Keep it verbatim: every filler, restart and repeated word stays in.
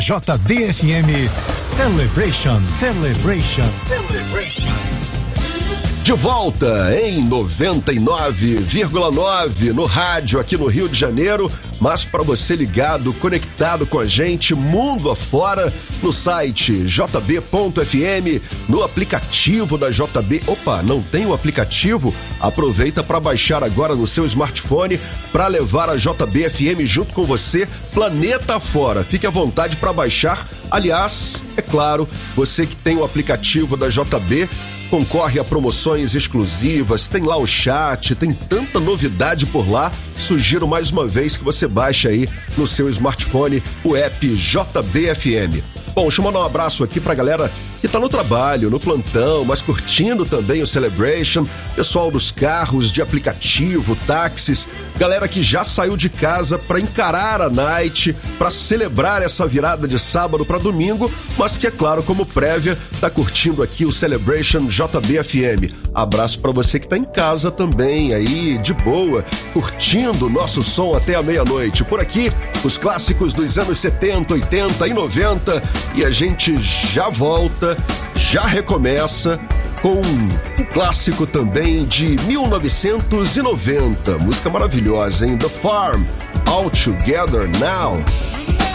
J B F M Celebration, Celebration, Celebration. De volta em noventa e nove vírgula nove no rádio aqui no Rio de Janeiro, mas para você ligado, conectado com a gente mundo afora, no site j b ponto f m, no aplicativo da J B. Opa, não tem o aplicativo? Aproveita para baixar agora no seu smartphone para levar a J B F M junto com você, planeta afora. Fique à vontade para baixar. Aliás, é claro, você que tem o aplicativo da J B, concorre a promoções exclusivas, tem lá o chat, tem tanta novidade por lá. Sugiro mais uma vez que você baixe aí no seu smartphone o app J B F M. Bom, deixa eu mandar um abraço aqui pra galera que tá no trabalho, no plantão, mas curtindo também o Celebration, pessoal dos carros, de aplicativo, táxis, galera que já saiu de casa pra encarar a night, pra celebrar essa virada de sábado pra domingo, mas que, é claro, como prévia, tá curtindo aqui o Celebration J B F M. Abraço pra você que tá em casa também, aí, de boa, curtindo o nosso som até a meia-noite. Por aqui, os clássicos dos anos setenta, oitenta e noventa, e a gente já volta, já recomeça com um clássico também de mil novecentos e noventa, música maravilhosa, hein? The Farm, All Together Now.